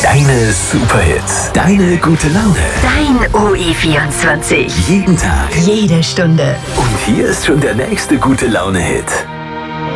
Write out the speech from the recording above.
Deine Superhits. Deine gute Laune. Dein OE24. Jeden Tag. Jede Stunde. Und hier ist schon der nächste gute Laune-Hit.